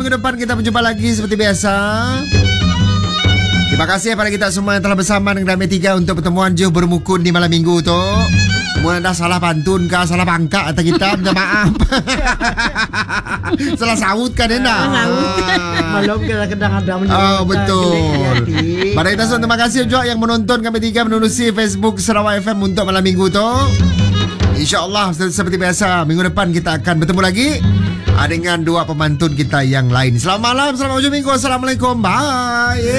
minggu depan kita berjumpa lagi seperti biasa. Terima kasih kepada kita semua yang telah bersama dengan Damai 3 untuk pertemuan Juh Bermukun di malam minggu tu. Mula dah salah pantun kah, salah pangkat atau kita, minta maaf. Salah saut kan Enda? Malam kadang-kadang ada Oh betul. Pada kita semua terima kasih juga yang menonton Kami 3 menerusi Facebook Sarawak FM untuk malam minggu tu. InsyaAllah seperti biasa minggu depan kita akan bertemu lagi dengan dua pemantun kita yang lain. Selamat malam, selamat hujung minggu. Assalamualaikum. Bye.